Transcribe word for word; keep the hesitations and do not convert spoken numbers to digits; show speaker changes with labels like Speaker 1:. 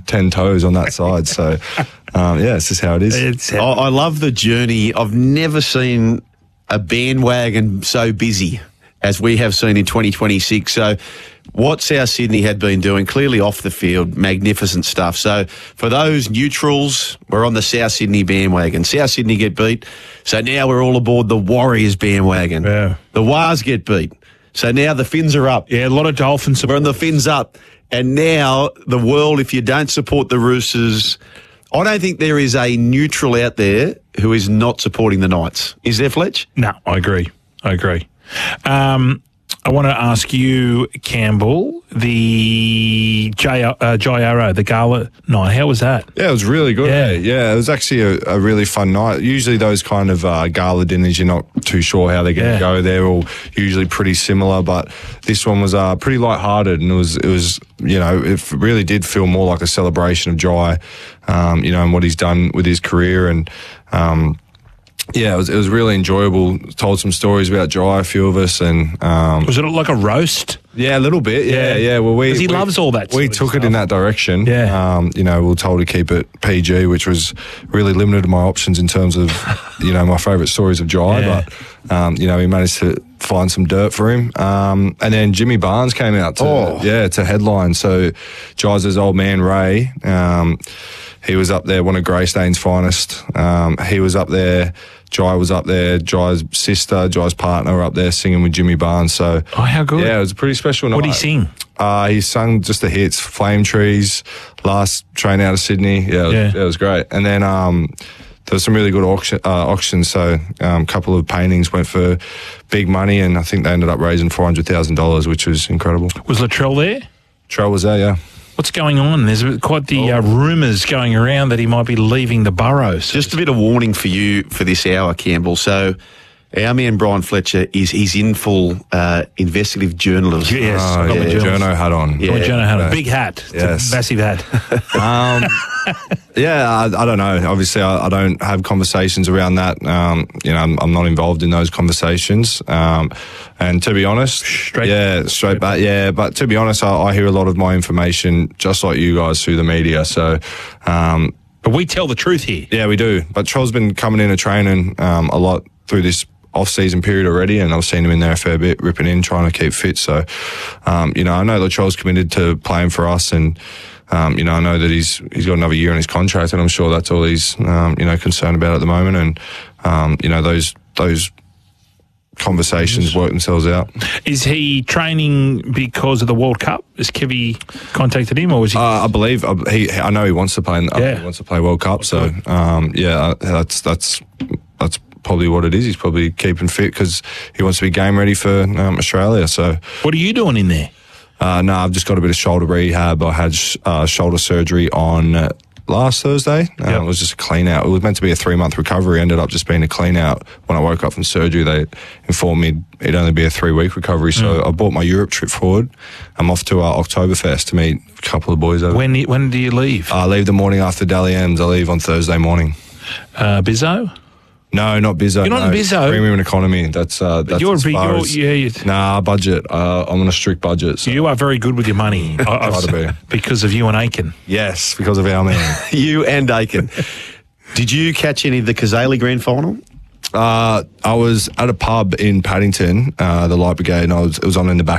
Speaker 1: ten toes on that side. So, um, yeah, it's just how it is.
Speaker 2: It's how I, I love the journey. I've never seen a bandwagon so busy as we have seen in twenty twenty-six. So what South Sydney had been doing, clearly off the field, magnificent stuff. So for those neutrals, we're on the South Sydney bandwagon. South Sydney get beat, so now we're all aboard the Warriors bandwagon.
Speaker 3: Yeah.
Speaker 2: The Wars get beat, so now the Finns are up.
Speaker 3: Yeah, a lot of Dolphins.
Speaker 2: We're on the Finns up. And now the world, if you don't support the Roosters, I don't think there is a neutral out there who is not supporting the Knights. Is there, Fletch?
Speaker 3: No, I agree. I agree. Um, I want to ask you, Campbell, the J, uh, Jai Arrow, the gala night. How was that?
Speaker 1: Yeah, it was really good.
Speaker 3: Yeah,
Speaker 1: eh? yeah it was actually a, a really fun night. Usually those kind of uh, gala dinners, you're not too sure how they're going to
Speaker 3: Yeah.
Speaker 1: go. They're all usually pretty similar, but this one was uh, pretty lighthearted, and it was, it was, you know, it really did feel more like a celebration of Jai, um, you know, and what he's done with his career. And, um, yeah, it was, it was really enjoyable. Told some stories about Jai, a few of us, and um,
Speaker 3: Was it like a roast?
Speaker 1: yeah, a little bit. Yeah,
Speaker 3: Yeah.
Speaker 1: yeah. Well, we
Speaker 3: 'Cause he
Speaker 1: we-
Speaker 3: loves all that
Speaker 1: We
Speaker 3: sort of
Speaker 1: took it
Speaker 3: stuff.
Speaker 1: in that direction.
Speaker 3: Yeah.
Speaker 1: Um, you know, we were told to keep it P G, which was really limited my options in terms of, you know, my favourite stories of Jai.
Speaker 3: Yeah.
Speaker 1: But um, you know, we managed to find some dirt for him. Um, and then Jimmy Barnes came out to
Speaker 2: Oh.
Speaker 1: yeah to headline. So Jai's old man Ray. Um, he was up there, one of Greystane's finest. Um, he was up there. Jai was up there. Jai's sister, Jai's partner were up there singing with Jimmy Barnes. So
Speaker 3: Oh, how good.
Speaker 1: yeah, it was a pretty special night.
Speaker 3: What did he sing?
Speaker 1: Uh, he sung just the hits, Flame Trees, Last Train Out of Sydney. Yeah, it was,
Speaker 3: Yeah.
Speaker 1: yeah, it was great. And then um, there was some really good auction, uh, auctions. So a um, couple of paintings went for big money, and I think they ended up raising four hundred thousand dollars, which was incredible.
Speaker 3: Was Latrell there?
Speaker 1: Trell was there, yeah.
Speaker 3: What's going on? There's quite the uh, rumours going around that he might be leaving the Burrows.
Speaker 2: Just a bit of warning for you for this hour, Campbell. So our man Brian Fletcher is he's in full uh, investigative journalism.
Speaker 3: Yes,
Speaker 1: Oh,
Speaker 3: I've got my
Speaker 1: yeah,
Speaker 3: journalism.
Speaker 1: Journo hat on.
Speaker 2: Yeah.
Speaker 3: Oh, Jono had a
Speaker 1: Yeah.
Speaker 3: big hat. It's
Speaker 1: Yes.
Speaker 3: a massive hat.
Speaker 1: Um, yeah, I, I don't know. Obviously, I, I don't have conversations around that. Um, you know, I'm, I'm not involved in those conversations. Um, and to be honest,
Speaker 3: Straight-
Speaker 1: yeah, straight,
Speaker 3: straight
Speaker 1: back, yeah. But to be honest, I, I hear a lot of my information just like you guys through the media. So, um,
Speaker 3: But we tell the truth here.
Speaker 1: yeah, we do. But Trell's been coming in and training um, a lot through this off-season period already, and I've seen him in there a fair bit, ripping in, trying to keep fit. So, um, you know, I know that Trell's committed to playing for us, and um, you know, I know that he's he's got another year on his contract, and I'm sure that's all he's um, you know concerned about at the moment. And um, you know, those those conversations work themselves out.
Speaker 3: Is he training because of the World Cup? Has Kevy contacted him, or was he?
Speaker 1: Uh, I believe uh, he. I know he wants to play. In, I think
Speaker 3: Yeah.
Speaker 1: he wants to play World Cup. So um, yeah, that's that's that's probably what it is. He's probably keeping fit because he wants to be game ready for um, Australia. So
Speaker 3: what are you doing in there?
Speaker 1: uh, no, I've just got a bit of shoulder rehab. I had sh- uh, shoulder surgery on uh, last Thursday. Uh,
Speaker 3: Yep.
Speaker 1: It was just a clean out. It was meant to be a three month recovery. Ended up just being a clean out. When I woke up from surgery, they informed me it'd only be a three week recovery. So I bought my Europe trip forward. I'm off to uh, Oktoberfest to meet a couple of boys over.
Speaker 3: When when do you leave?
Speaker 1: I leave the morning after Dally M's. I leave on Thursday morning.
Speaker 3: Uh, Bizzo?
Speaker 1: No, not Bizzo.
Speaker 3: You're not
Speaker 1: no.
Speaker 3: in Bizzo?
Speaker 1: Premium economy. That's uh, that's
Speaker 3: You're
Speaker 1: as
Speaker 3: big.
Speaker 1: far
Speaker 3: You're,
Speaker 1: as-
Speaker 3: yeah, you,
Speaker 1: Nah, budget. Uh, I'm on a strict budget. So.
Speaker 3: you are very good with your money. I- I've-
Speaker 1: Try to be.
Speaker 3: because of you and Aiken.
Speaker 1: Yes, because of our man.
Speaker 2: You and Aiken. Did you catch any of the Kazali grand final?
Speaker 1: uh, I was at a pub in Paddington, uh, the Light Brigade, and I was it was on in the back.